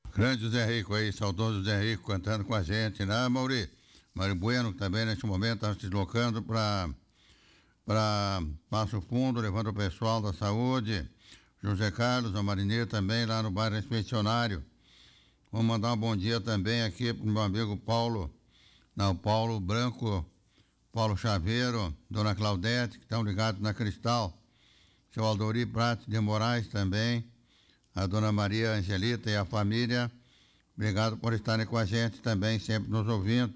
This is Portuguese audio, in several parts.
Grande Zé Rico aí, saudoso Zé Rico cantando com a gente, né, Mauri? Mário Bueno também neste momento está se deslocando para Passo Fundo, levando o pessoal da saúde. José Carlos, a Marinês também lá no bairro Expedicionário. Vou mandar um bom dia também aqui pro meu amigo Paulo, não, Paulo Branco, Paulo Chaveiro, Dona Claudete, que estão ligados na Cristal. Seu Aldori Prates de Moraes também, a Dona Maria Angelita e a família, obrigado por estarem com a gente também, sempre nos ouvindo.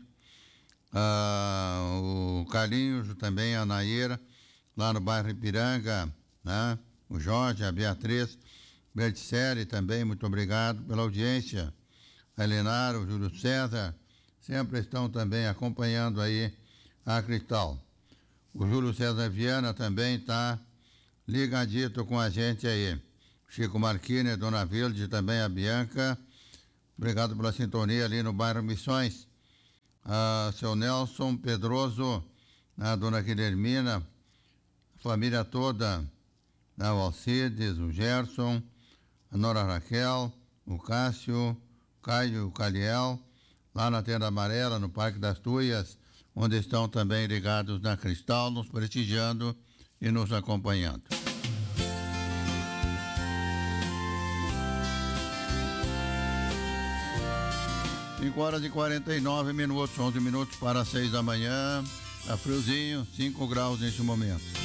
O Carlinhos também, a Naira, lá no bairro Ipiranga, né? O Jorge, a Beatriz, Berticelli também, muito obrigado pela audiência. A Helenara, o Júlio César, sempre estão também acompanhando aí a Cristal. O Júlio César Viana também está ligadito com a gente aí. Chico Marquini, Dona Vilde, também a Bianca. Obrigado pela sintonia ali no bairro Missões. Seu Nelson Pedroso, a Dona Guilhermina, a família toda, o Alcides, o Gerson, a Nora Raquel, o Cássio, o Caio, o Caliel, lá na Tenda Amarela, no Parque das Tuias, onde estão também ligados na Cristal, nos prestigiando e nos acompanhando. 5h49, 11 minutos para 6 da manhã. Tá friozinho, 5 graus neste momento.